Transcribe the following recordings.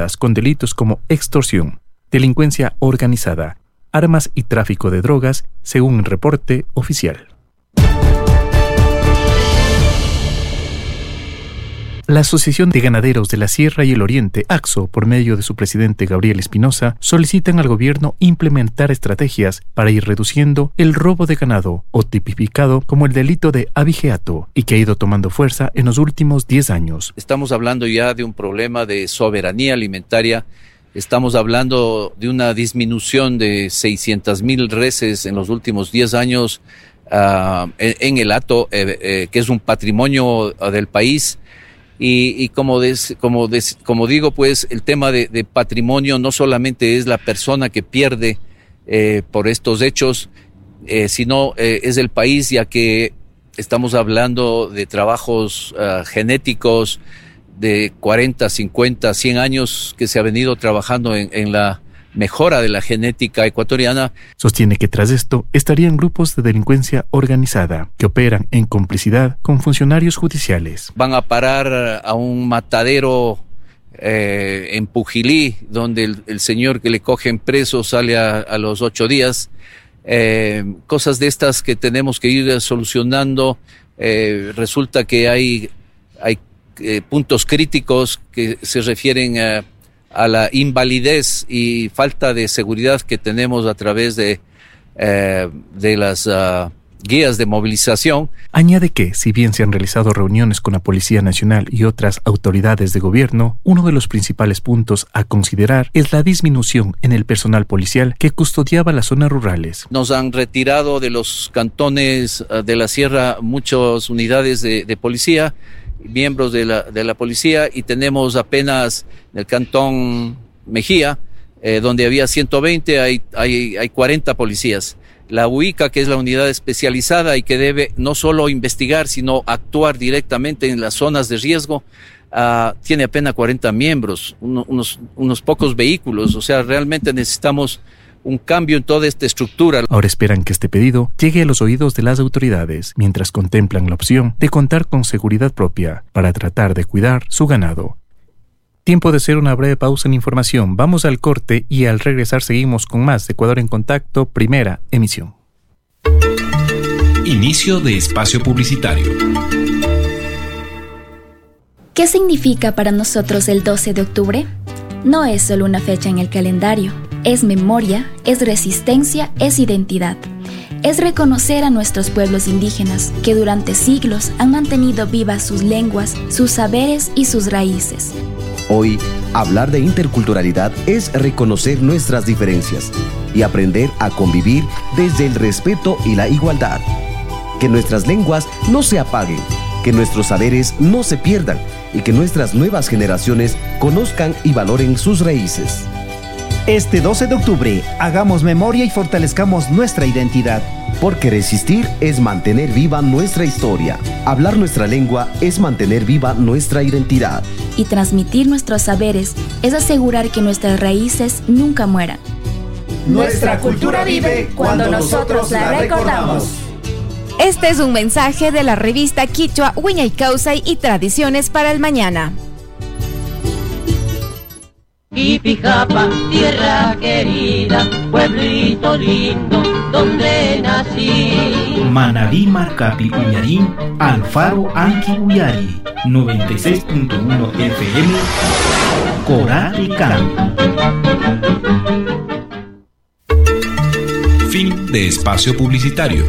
relacionadas con delitos como extorsión, delincuencia organizada, armas y tráfico de drogas, según el reporte oficial. La Asociación de Ganaderos de la Sierra y el Oriente, AGSO, por medio de su presidente Gabriel Espinosa, solicitan al gobierno implementar estrategias para ir reduciendo el robo de ganado, o tipificado como el delito de abigeato, y que ha ido tomando fuerza en los últimos 10 años. Estamos hablando ya de un problema de soberanía alimentaria. Estamos hablando de una disminución de 600,000 reses en los últimos 10 años en el hato, que es un patrimonio del país. Y como digo, pues el tema de patrimonio no solamente es la persona que pierde por estos hechos, sino es el país, ya que estamos hablando de trabajos genéticos de 40, 50, 100 años que se ha venido trabajando en la mejora de la genética ecuatoriana. Sostiene que tras esto estarían grupos de delincuencia organizada que operan en complicidad con funcionarios judiciales. Van a parar a un matadero en Pujilí, donde el señor que le cogen preso sale a los 8 días. Cosas de estas que tenemos que ir solucionando. Resulta que hay puntos críticos que se refieren a la invalidez y falta de seguridad que tenemos a través de las guías de movilización. Añade que, si bien se han realizado reuniones con la Policía Nacional y otras autoridades de gobierno, uno de los principales puntos a considerar es la disminución en el personal policial que custodiaba las zonas rurales. Nos han retirado de los cantones de la sierra muchas unidades de policía, miembros de la policía, y tenemos apenas en el cantón Mejía, donde había 120, hay 40 policías. La UICA, que es la unidad especializada y que debe no solo investigar, sino actuar directamente en las zonas de riesgo, tiene apenas 40 miembros, unos pocos vehículos. O sea, realmente necesitamos un cambio en toda esta estructura. Ahora esperan que este pedido llegue a los oídos de las autoridades, mientras contemplan la opción de contar con seguridad propia para tratar de cuidar su ganado. Tiempo de hacer una breve pausa en información. Vamos al corte y al regresar seguimos con más de Ecuador en Contacto, primera emisión. Inicio de espacio publicitario. ¿Qué significa para nosotros el 12 de octubre? No es solo una fecha en el calendario. Es memoria, es resistencia, es identidad. Es reconocer a nuestros pueblos indígenas que durante siglos han mantenido vivas sus lenguas, sus saberes y sus raíces. Hoy, hablar de interculturalidad es reconocer nuestras diferencias y aprender a convivir desde el respeto y la igualdad. Que nuestras lenguas no se apaguen, que nuestros saberes no se pierdan y que nuestras nuevas generaciones conozcan y valoren sus raíces. Este 12 de octubre, hagamos memoria y fortalezcamos nuestra identidad. Porque resistir es mantener viva nuestra historia. Hablar nuestra lengua es mantener viva nuestra identidad. Y transmitir nuestros saberes es asegurar que nuestras raíces nunca mueran. Nuestra cultura vive cuando nosotros la recordamos. Este es un mensaje de la revista Quichua Huiñaycausay y Tradiciones para el Mañana. Ipijapa, tierra querida, pueblito lindo, donde nací. Manabí Marcapi Ullarín, Alfaro Anqui Ullari, 96.1 FM, Coraricán. Fin de espacio publicitario.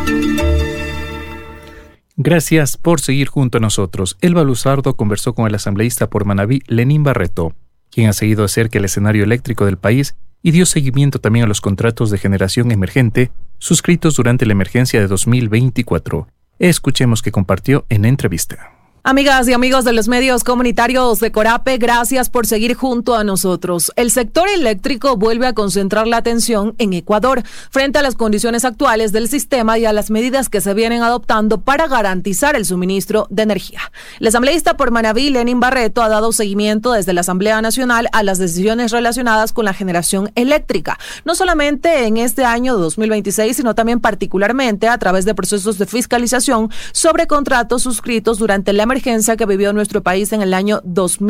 Gracias por seguir junto a nosotros. Elba Luzardo conversó con el asambleísta por Manabí, Lenín Barreto, quien ha seguido de cerca el escenario eléctrico del país y dio seguimiento también a los contratos de generación emergente suscritos durante la emergencia de 2024. Escuchemos qué compartió en entrevista. Amigas y amigos de los medios comunitarios de Corape, gracias por seguir junto a nosotros. El sector eléctrico vuelve a concentrar la atención en Ecuador frente a las condiciones actuales del sistema y a las medidas que se vienen adoptando para garantizar el suministro de energía. El asambleísta por Manabí, Lenín Barreto, ha dado seguimiento desde la Asamblea Nacional a las decisiones relacionadas con la generación eléctrica, no solamente en este año 2026, sino también particularmente a través de procesos de fiscalización sobre contratos suscritos durante la emergencia emergencia que vivió nuestro país en el año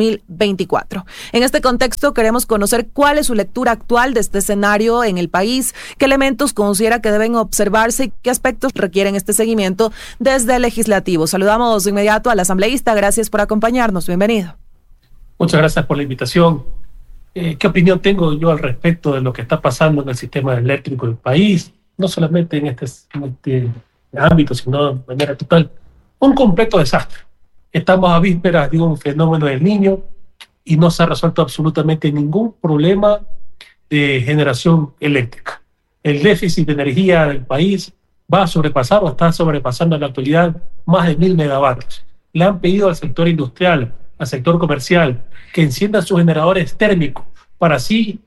2024. En este contexto, queremos conocer cuál es su lectura actual de este escenario en el país, qué elementos considera que deben observarse y qué aspectos requieren este seguimiento desde el legislativo. Saludamos de inmediato al asambleísta. Gracias por acompañarnos. Bienvenido. Muchas gracias por la invitación. ¿Qué opinión tengo yo al respecto de lo que está pasando en el sistema eléctrico del país? No solamente en este ámbito, sino de manera total. Un completo desastre. Estamos a vísperas de un fenómeno del Niño y no se ha resuelto absolutamente ningún problema de generación eléctrica. El déficit de energía del país va a sobrepasar o está sobrepasando en la actualidad más de 1.000 megavatios. Le han pedido al sector industrial, al sector comercial, que encienda sus generadores térmicos para así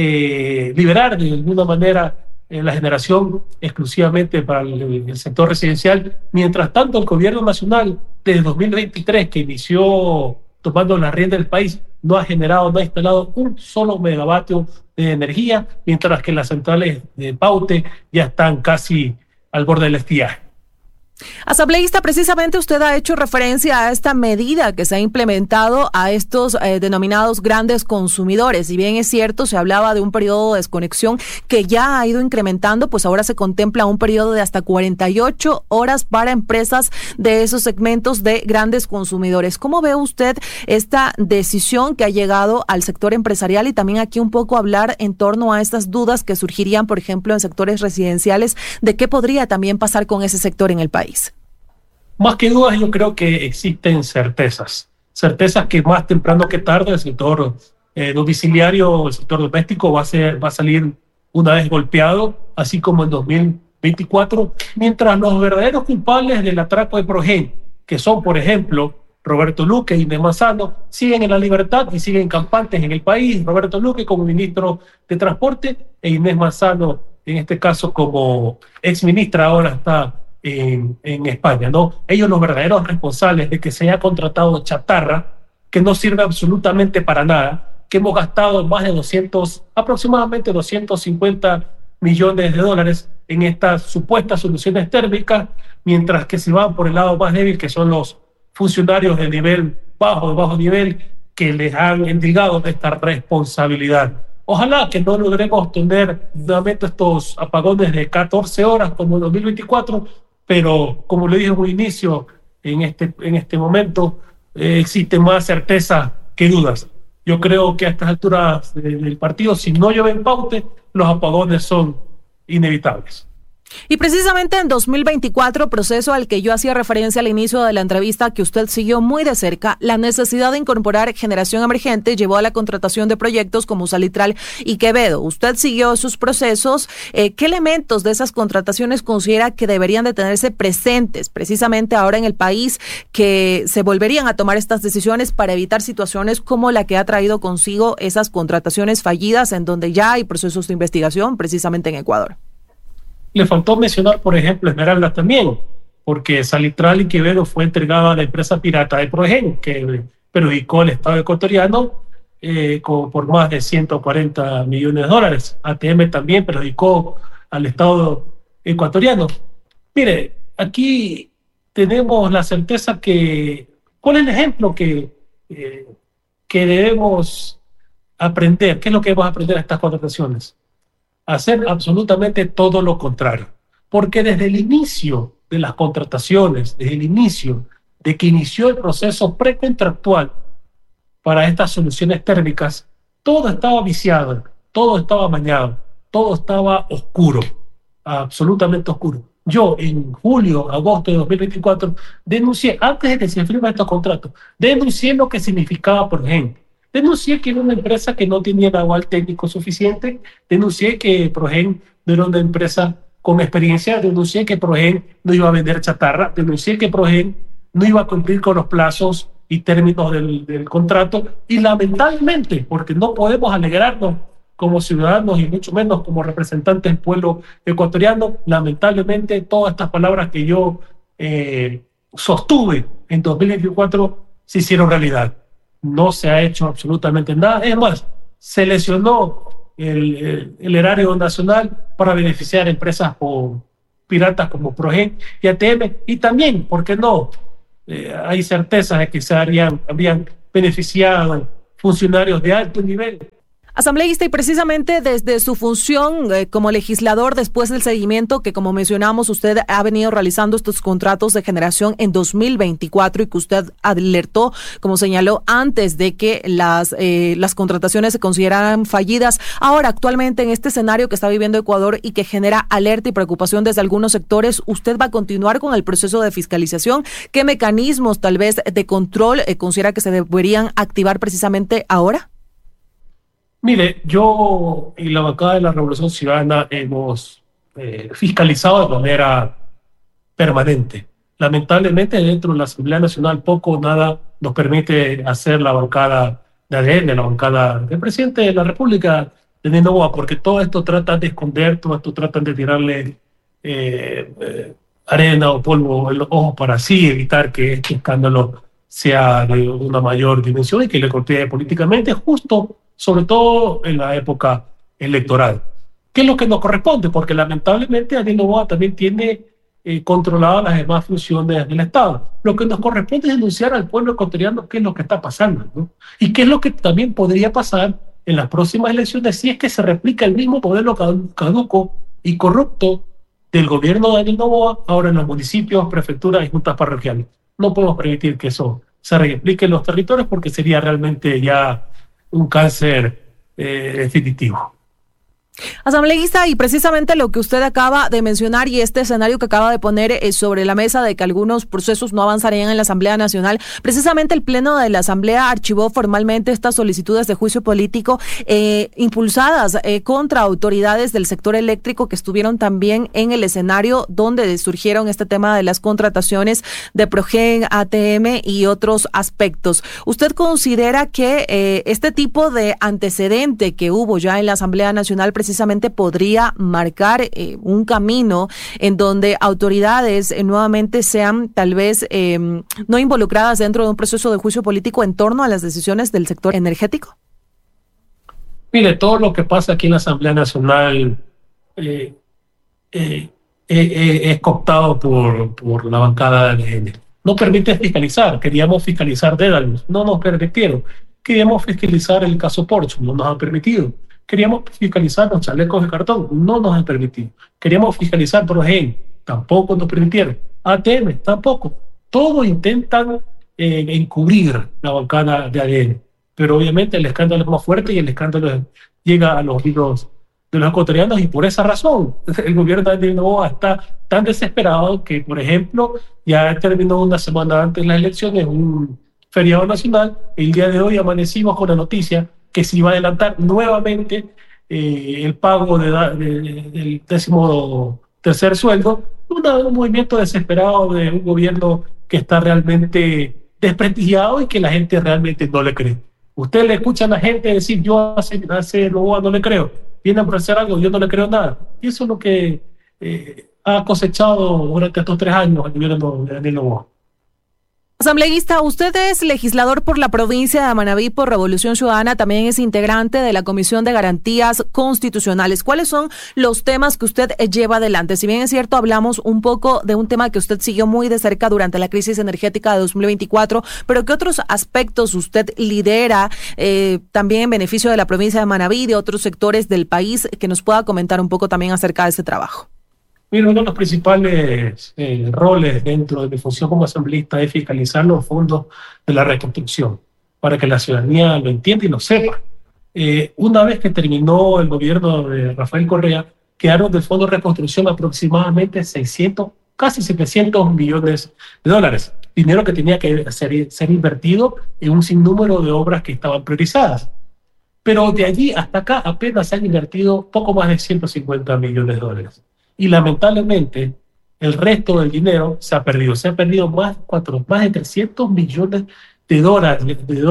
liberar de alguna manera la generación exclusivamente para el sector residencial. Mientras tanto, el gobierno nacional, desde 2023, que inició tomando la rienda del país, no ha instalado un solo megavatio de energía, mientras que las centrales de Paute ya están casi al borde del estiaje. Asambleísta, precisamente usted ha hecho referencia a esta medida que se ha implementado a estos denominados grandes consumidores. Y bien es cierto, se hablaba de un periodo de desconexión que ya ha ido incrementando, pues ahora se contempla un periodo de hasta 48 horas para empresas de esos segmentos de grandes consumidores. ¿Cómo ve usted esta decisión que ha llegado al sector empresarial? Y también aquí un poco hablar en torno a estas dudas que surgirían, por ejemplo, en sectores residenciales, de qué podría también pasar con ese sector en el país. Más que dudas, yo creo que existen certezas que más temprano que tarde el sector domiciliario, el sector doméstico va a salir una vez golpeado, así como en 2024, mientras los verdaderos culpables del atraco de Progen, que son, por ejemplo, Roberto Luque y Inés Manzano, siguen en la libertad y siguen campantes en el país. Roberto Luque como ministro de Transporte e Inés Manzano, en este caso como exministra, ahora está en España, ¿no? Ellos los verdaderos responsables de que se haya contratado chatarra que no sirve absolutamente para nada, que hemos gastado más de aproximadamente 250 millones de dólares en estas supuestas soluciones térmicas, mientras que se van por el lado más débil, que son los funcionarios de nivel bajo, de bajo nivel, que les han endilgado esta responsabilidad. Ojalá que no logremos tener nuevamente estos apagones de 14 horas como en 2024, pero como le dije en un inicio, en este momento existe más certeza que dudas. Yo creo que a estas alturas del partido, si no llueve en Paute, los apagones son inevitables. Y precisamente en 2024, proceso al que yo hacía referencia al inicio de la entrevista, que usted siguió muy de cerca, la necesidad de incorporar generación emergente llevó a la contratación de proyectos como Salitral y Quevedo. Usted siguió sus procesos. ¿Qué elementos de esas contrataciones considera que deberían de tenerse presentes precisamente ahora en el país, que se volverían a tomar estas decisiones para evitar situaciones como la que ha traído consigo esas contrataciones fallidas, en donde ya hay procesos de investigación precisamente en Ecuador? Le faltó mencionar, por ejemplo, Esmeralda también, porque Salitral y Quevedo fue entregada a la empresa pirata de Progen, que perjudicó al Estado ecuatoriano por más de 140 millones de dólares. ATM también perjudicó al Estado ecuatoriano. Mire, aquí tenemos la certeza que... ¿Cuál es el ejemplo que debemos aprender? ¿Qué es lo que debemos aprender a estas contrataciones? Hacer absolutamente todo lo contrario. Porque desde el inicio de las contrataciones, desde el inicio de que inició el proceso precontractual para estas soluciones térmicas, todo estaba viciado, todo estaba amañado, todo estaba oscuro, absolutamente oscuro. Yo en julio, agosto de 2024, denuncié, antes de que se firmen estos contratos, denuncié lo que significaba Progen. Denuncié que era una empresa que no tenía aval técnico suficiente, denuncié que Progen no era una empresa con experiencia, denuncié que Progen no iba a vender chatarra, denuncié que Progen no iba a cumplir con los plazos y términos del contrato, y lamentablemente, porque no podemos alegrarnos como ciudadanos y mucho menos como representantes del pueblo ecuatoriano, lamentablemente todas estas palabras que yo sostuve en 2024 se hicieron realidad. No se ha hecho absolutamente nada. Es más, se lesionó el erario nacional para beneficiar a empresas piratas como Progen y ATM, y también, ¿por qué no?, hay certezas de que habrían beneficiado funcionarios de alto nivel. Asambleísta, y precisamente desde su función como legislador, después del seguimiento que, como mencionamos, usted ha venido realizando estos contratos de generación en 2024 y que usted alertó, como señaló, antes de que las contrataciones se consideraran fallidas. Ahora, actualmente, en este escenario que está viviendo Ecuador y que genera alerta y preocupación desde algunos sectores, ¿usted va a continuar con el proceso de fiscalización? ¿Qué mecanismos, tal vez, de control considera que se deberían activar precisamente ahora? Mire, yo y la bancada de la Revolución Ciudadana hemos fiscalizado de manera permanente. Lamentablemente, dentro de la Asamblea Nacional poco o nada nos permite hacer la bancada de ADN, la bancada del presidente de la República, de Noboa, porque todo esto tratan de esconder, todo esto tratan de tirarle arena o polvo en los ojos para así evitar que este escándalo sea de una mayor dimensión y que le golpee políticamente, justo sobre todo en la época electoral. ¿Qué es lo que nos corresponde? Porque lamentablemente Daniel Noboa también tiene controladas las demás funciones del Estado. Lo que nos corresponde es denunciar al pueblo ecuatoriano qué es lo que está pasando, ¿no? Y qué es lo que también podría pasar en las próximas elecciones si es que se replica el mismo modelo caduco y corrupto del gobierno de Daniel Noboa ahora en los municipios, prefecturas y juntas parroquiales. No podemos permitir que eso se replique en los territorios porque sería realmente ya un cáncer definitivo. Asambleísta, y precisamente lo que usted acaba de mencionar y este escenario que acaba de poner sobre la mesa de que algunos procesos no avanzarían en la Asamblea Nacional, precisamente el Pleno de la Asamblea archivó formalmente estas solicitudes de juicio político impulsadas contra autoridades del sector eléctrico que estuvieron también en el escenario donde surgieron este tema de las contrataciones de Progen, ATM y otros aspectos. ¿Usted considera que este tipo de antecedente que hubo ya en la Asamblea Nacional precisamente podría marcar un camino en donde autoridades nuevamente sean tal vez no involucradas dentro de un proceso de juicio político en torno a las decisiones del sector energético? Mire, todo lo que pasa aquí en la Asamblea Nacional es cooptado por la bancada de ADN. No permite fiscalizar. Queríamos fiscalizar Dédalus, no nos permitieron. Queríamos fiscalizar el caso Porsche, no nos han permitido. Queríamos fiscalizar los chalecos de cartón, no nos han permitido. Queríamos fiscalizar Progen, tampoco nos permitieron. ATM, tampoco. Todo intentan encubrir la bancada de ADN. Pero obviamente el escándalo es más fuerte y el escándalo llega a los oídos de los ecuatorianos y por esa razón el gobierno de Noboa está tan desesperado que, por ejemplo, ya terminó una semana antes de las elecciones un feriado nacional. El día de hoy amanecimos con la noticia que se iba a adelantar nuevamente el pago del 13º sueldo, un movimiento desesperado de un gobierno que está realmente desprestigiado y que la gente realmente no le cree. Usted le escucha a la gente decir, yo hace Noboa no le creo, viene a ofrecer algo, yo no le creo nada. Y eso es lo que ha cosechado durante estos 3 años el gobierno de Daniel Noboa. Asambleísta, usted es legislador por la provincia de Manabí por Revolución Ciudadana, también es integrante de la Comisión de Garantías Constitucionales. ¿Cuáles son los temas que usted lleva adelante? Si bien es cierto, hablamos un poco de un tema que usted siguió muy de cerca durante la crisis energética de 2024, pero ¿qué otros aspectos usted lidera también en beneficio de la provincia de Manabí y de otros sectores del país que nos pueda comentar un poco también acerca de ese trabajo? Mira, uno de los principales roles dentro de mi función como asambleísta es fiscalizar los fondos de la reconstrucción, para que la ciudadanía lo entienda y lo sepa. Una vez que terminó el gobierno de Rafael Correa, quedaron del Fondo de Reconstrucción aproximadamente 600, casi 700 millones de dólares. Dinero que tenía que ser invertido en un sinnúmero de obras que estaban priorizadas. Pero de allí hasta acá apenas se han invertido poco más de 150 millones de dólares. Y lamentablemente el resto del dinero se ha perdido. Se han perdido más de 300 millones de dólares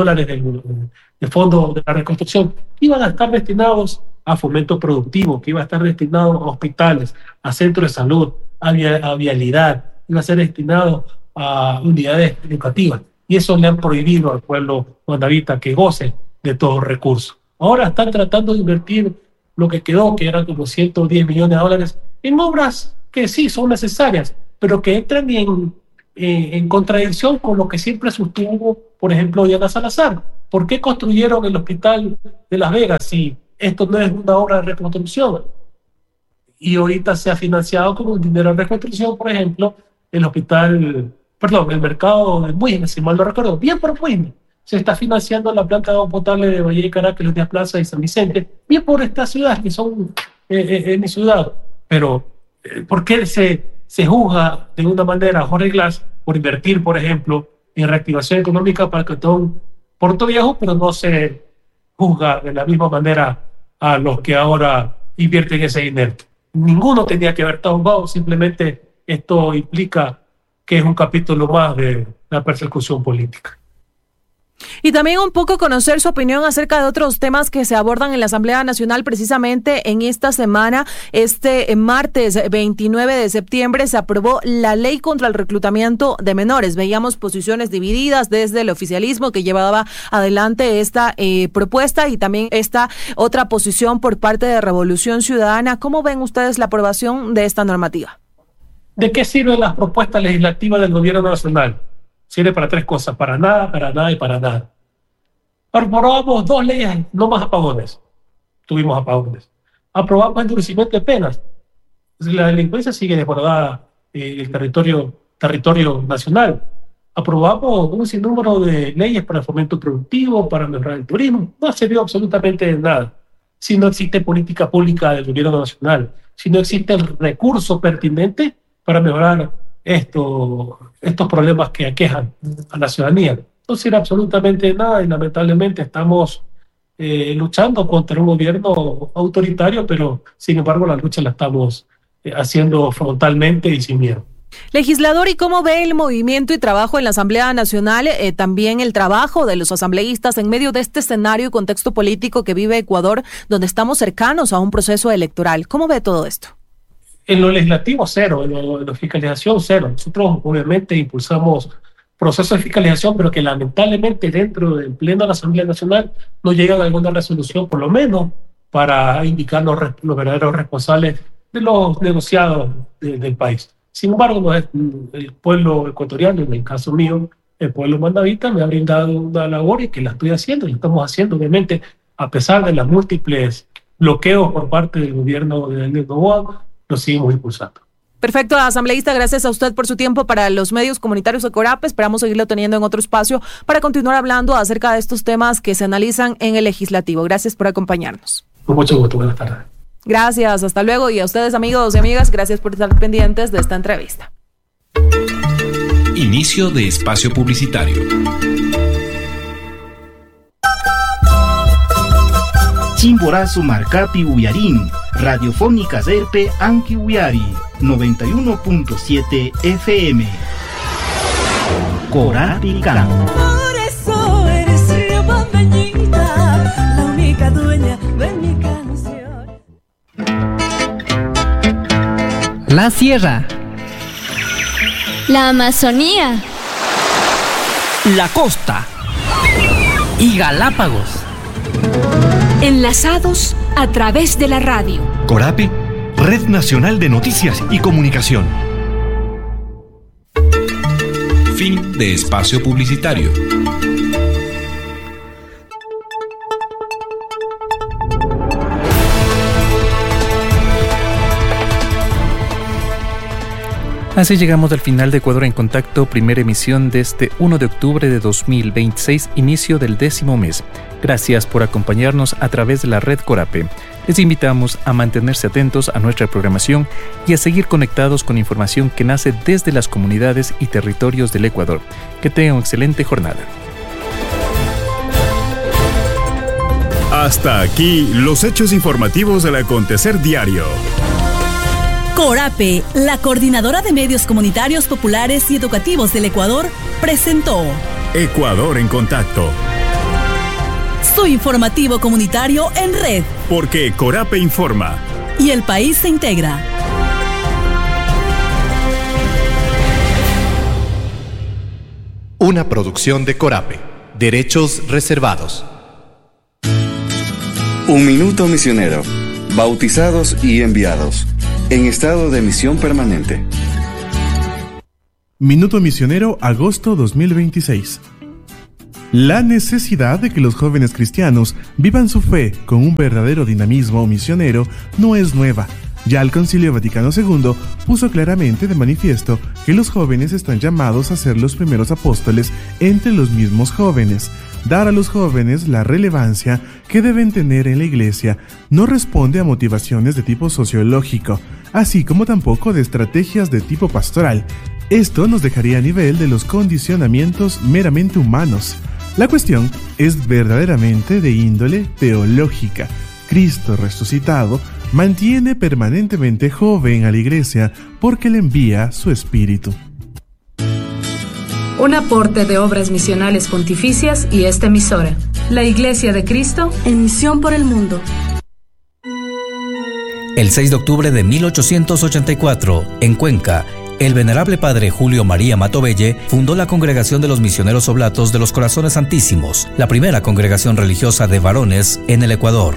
del Fondo de la Reconstrucción. Iban a estar destinados a fomento productivo, que iba a estar destinado a hospitales, a centros de salud, a vialidad, iba a ser destinado a unidades educativas. Y eso le han prohibido al pueblo manabita que goce de todos los recursos. Ahora están tratando de invertir lo que quedó, que eran como 110 millones de dólares, en obras que sí son necesarias, pero que entran en en contradicción con lo que siempre sostuvo, por ejemplo, Diana Salazar. ¿Por qué construyeron el hospital de Las Vegas si esto no es una obra de reconstrucción? Y ahorita se ha financiado con un dinero de reconstrucción, por ejemplo, el mercado de Muisne, si mal no recuerdo, bien por Muisne. Se está financiando la planta de agua potable de Valle de Caracas, Los Díaz Plaza y San Vicente, bien por estas ciudades que son en mi ciudad. Pero, ¿por qué se juzga de una manera a Jorge Glass por invertir, por ejemplo, en reactivación económica para el cantón Puerto Viejo, pero no se juzga de la misma manera a los que ahora invierten ese dinero? Ninguno tenía que haber estado juzgado, simplemente esto implica que es un capítulo más de la persecución política. Y también un poco conocer su opinión acerca de otros temas que se abordan en la Asamblea Nacional precisamente en esta semana. Este martes 29 de septiembre se aprobó la ley contra el reclutamiento de menores. Veíamos posiciones divididas desde el oficialismo que llevaba adelante esta propuesta y también esta otra posición por parte de Revolución Ciudadana. ¿Cómo ven ustedes la aprobación de esta normativa? ¿De qué sirven las propuestas legislativas del gobierno nacional? Sirve para tres cosas: para nada y para nada. Aprobamos 2 leyes, no más apagones. Tuvimos apagones. Aprobamos endurecimiento de penas. La delincuencia sigue desbordada en el territorio nacional. Aprobamos un sinnúmero de leyes para el fomento productivo, para mejorar el turismo. No ha servido absolutamente de nada si no existe política pública del gobierno nacional, si no existe el recurso pertinente para mejorar estos problemas que aquejan a la ciudadanía. No sirve absolutamente nada y lamentablemente estamos luchando contra un gobierno autoritario, pero sin embargo la lucha la estamos haciendo frontalmente y sin miedo. Legislador, ¿y cómo ve el movimiento y trabajo en la Asamblea Nacional, también el trabajo de los asambleístas en medio de este escenario y contexto político que vive Ecuador, donde estamos cercanos a un proceso electoral? ¿Cómo ve todo esto? En lo legislativo, cero. En la fiscalización, cero. Nosotros obviamente impulsamos procesos de fiscalización, pero que lamentablemente dentro del Pleno de la Asamblea Nacional no llegan a alguna resolución, por lo menos, para indicar los verdaderos responsables de los negociados del país. Sin embargo, el pueblo ecuatoriano, en el caso mío, el pueblo mandavita, me ha brindado una labor y que la estoy haciendo, y la estamos haciendo, obviamente, a pesar de los múltiples bloqueos por parte del gobierno de Daniel Noboa, lo seguimos impulsando. Perfecto, asambleísta, gracias a usted por su tiempo para los medios comunitarios de Corape. Esperamos seguirlo teniendo en otro espacio para continuar hablando acerca de estos temas que se analizan en el legislativo. Gracias por acompañarnos. Con mucho gusto, buenas tardes. Gracias, hasta luego. Y a ustedes, amigos y amigas, gracias por estar pendientes de esta entrevista. Inicio de espacio publicitario. Chimborazo Marcapi Uyarín, Radiofónica Serpe Anki Uyari, 91.7 FM. Corapi Can. Por eso eres río Bambeñita, la única dueña de mi canción. La Sierra, la Amazonía, la costa y Galápagos. Enlazados a través de la radio. Corape, Red Nacional de Noticias y Comunicación. Fin de espacio publicitario. Así llegamos al final de Ecuador en Contacto, primera emisión de este 1 de octubre de 2026, inicio del 10º mes. Gracias por acompañarnos a través de la red Corape. Les invitamos a mantenerse atentos a nuestra programación y a seguir conectados con información que nace desde las comunidades y territorios del Ecuador. Que tengan una excelente jornada. Hasta aquí los hechos informativos del acontecer diario. Corape, la coordinadora de medios comunitarios populares y educativos del Ecuador, presentó Ecuador en Contacto. Su informativo comunitario en red. Porque Corape informa. Y el país se integra. Una producción de Corape. Derechos reservados. Un minuto misionero. Bautizados y enviados. En estado de misión permanente. Minuto Misionero, agosto 2026. La necesidad de que los jóvenes cristianos vivan su fe con un verdadero dinamismo misionero no es nueva. Ya el Concilio Vaticano II puso claramente de manifiesto que los jóvenes están llamados a ser los primeros apóstoles entre los mismos jóvenes. Dar a los jóvenes la relevancia que deben tener en la Iglesia no responde a motivaciones de tipo sociológico, así como tampoco de estrategias de tipo pastoral. Esto nos dejaría a nivel de los condicionamientos meramente humanos. La cuestión es verdaderamente de índole teológica. Cristo resucitado mantiene permanentemente joven a la Iglesia porque le envía su Espíritu. Un aporte de Obras Misionales Pontificias y esta emisora, la Iglesia de Cristo, en misión por el mundo. El 6 de octubre de 1884, en Cuenca, el venerable padre Julio María Matovelle fundó la Congregación de los Misioneros Oblatos de los Corazones Santísimos, la primera congregación religiosa de varones en el Ecuador.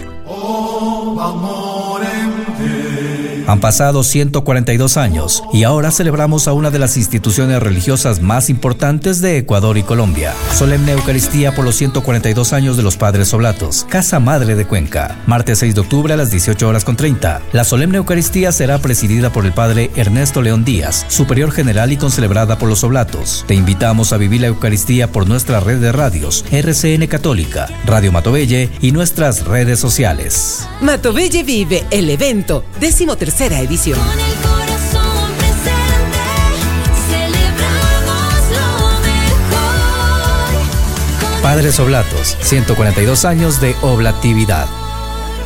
Han pasado 142 años y ahora celebramos a una de las instituciones religiosas más importantes de Ecuador y Colombia. Solemne Eucaristía por los 142 años de los Padres Oblatos, Casa Madre de Cuenca. Martes 6 de octubre a las 18:30. La solemne Eucaristía será presidida por el Padre Ernesto León Díaz, Superior General y concelebrada por los Oblatos. Te invitamos a vivir la Eucaristía por nuestra red de radios, RCN Católica, Radio Matovelle y nuestras redes sociales. Matovelle Vive, el evento, 13ª edición. Con el corazón presente, celebramos lo mejor. Padres Oblatos, 142 años de oblatividad.